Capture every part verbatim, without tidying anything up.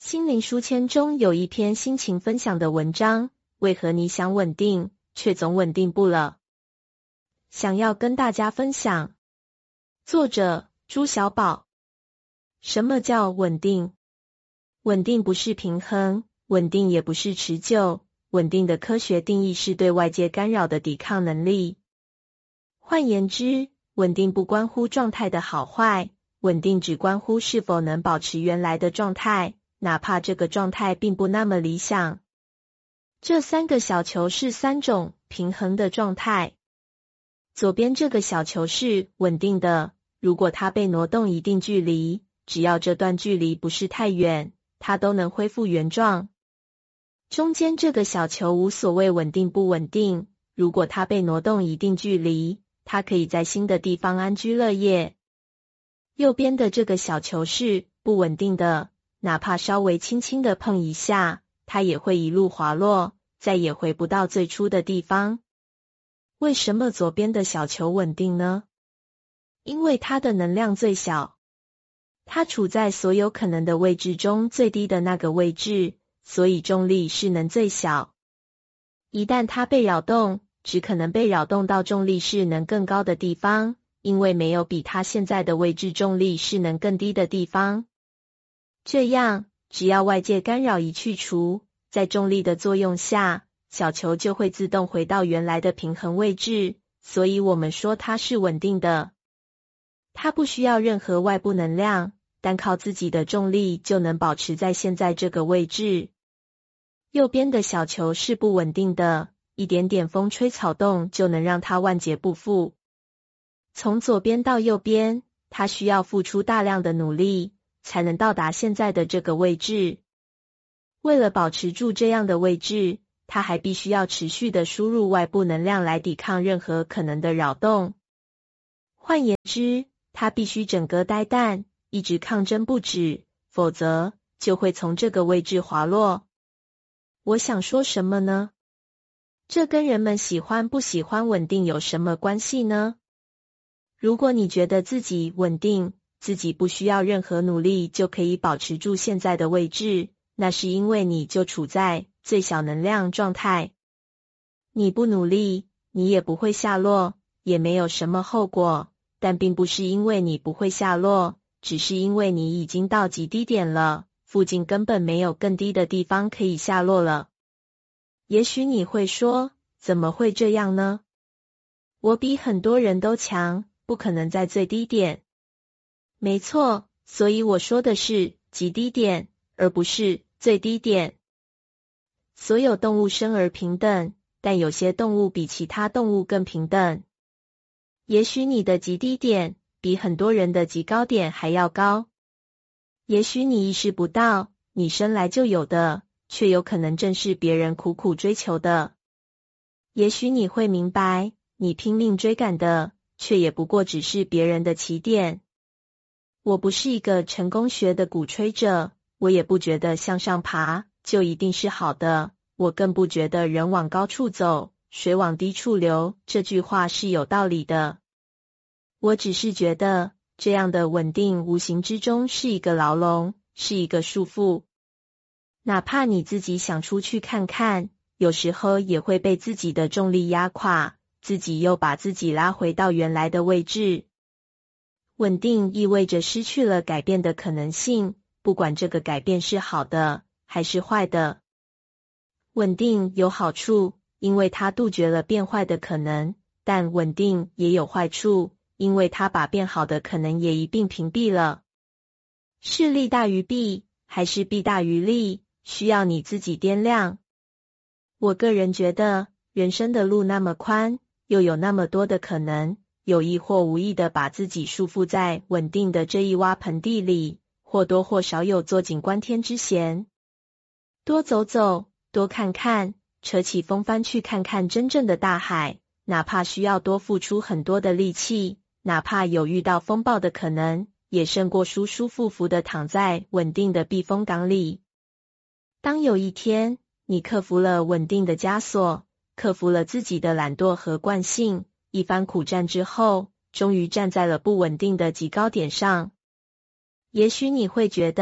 心灵书签中有一篇心情分享的文章，为何你想稳定，却总稳定不了？想要跟大家分享。作者朱小宝。什么叫稳定？稳定不是平衡，稳定也不是持久，稳定的科学定义是对外界干扰的抵抗能力。换言之，稳定不关乎状态的好坏，稳定只关乎是否能保持原来的状态，哪怕这个状态并不那么理想。这三个小球是三种平衡的状态。左边这个小球是稳定的，如果它被挪动一定距离，只要这段距离不是太远，它都能恢复原状。中间这个小球无所谓稳定不稳定，如果它被挪动一定距离，它可以在新的地方安居乐业。右边的这个小球是不稳定的，哪怕稍微轻轻的碰一下，它也会一路滑落，再也回不到最初的地方。为什么左边的小球稳定呢？因为它的能量最小，它处在所有可能的位置中最低的那个位置，所以重力势能最小。一旦它被扰动，只可能被扰动到重力势能更高的地方，因为没有比它现在的位置重力势能更低的地方。这样，只要外界干扰一去除，在重力的作用下，小球就会自动回到原来的平衡位置，所以我们说它是稳定的。它不需要任何外部能量，单靠自己的重力就能保持在现在这个位置。右边的小球是不稳定的，一点点风吹草动就能让它万劫不复。从左边到右边，它需要付出大量的努力，才能到达现在的这个位置。为了保持住这样的位置，它还必须要持续的输入外部能量来抵抗任何可能的扰动。换言之，它必须整个呆蛋，一直抗争不止，否则就会从这个位置滑落。我想说什么呢？这跟人们喜欢不喜欢稳定有什么关系呢？如果你觉得自己稳定，自己不需要任何努力就可以保持住现在的位置，那是因为你就处在最小能量状态。你不努力，你也不会下落，也没有什么后果，但并不是因为你不会下落，只是因为你已经到极低点了，附近根本没有更低的地方可以下落了。也许你会说，怎么会这样呢？我比很多人都强，不可能在最低点。没错，所以我说的是极低点，而不是最低点。所有动物生而平等，但有些动物比其他动物更平等。也许你的极低点比很多人的极高点还要高。也许你意识不到，你生来就有的，却有可能正是别人苦苦追求的。也许你会明白，你拼命追赶的，却也不过只是别人的起点。我不是一个成功学的鼓吹者，我也不觉得向上爬就一定是好的，我更不觉得人往高处走，水往低处流这句话是有道理的。我只是觉得，这样的稳定无形之中是一个牢笼，是一个束缚。哪怕你自己想出去看看，有时候也会被自己的重力压垮，自己又把自己拉回到原来的位置。稳定意味着失去了改变的可能性，不管这个改变是好的还是坏的。稳定有好处，因为它杜绝了变坏的可能，但稳定也有坏处，因为它把变好的可能也一并屏蔽了。是利大于弊，还是弊大于利，需要你自己掂量。我个人觉得，人生的路那么宽，又有那么多的可能，有意或无意的把自己束缚在稳定的这一洼盆地里，或多或少有坐井观天之嫌。多走走，多看看，扯起风帆去看看真正的大海，哪怕需要多付出很多的力气，哪怕有遇到风暴的可能，也胜过舒舒服服的躺在稳定的避风港里。当有一天，你克服了稳定的枷锁，克服了自己的懒惰和惯性，一番苦战之后，终于站在了不稳定的极高点上。也许你会觉得，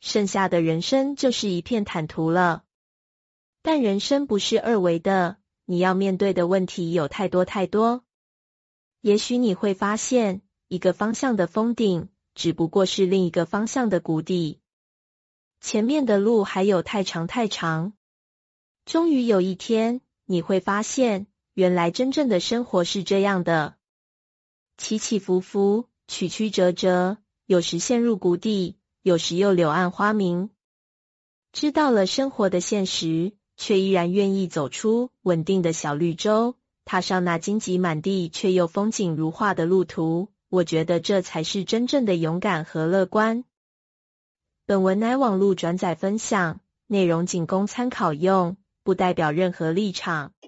剩下的人生就是一片坦途了。但人生不是二维的，你要面对的问题有太多太多。也许你会发现，一个方向的峰顶，只不过是另一个方向的谷底。前面的路还有太长太长。终于有一天，你会发现，原来真正的生活是这样的。起起伏伏，曲曲折折，有时陷入谷底，有时又柳暗花明。知道了生活的现实，却依然愿意走出稳定的小绿洲，踏上那荆棘满地却又风景如画的路途，我觉得这才是真正的勇敢和乐观。本文乃网络转载分享，内容仅供参考用，不代表任何立场。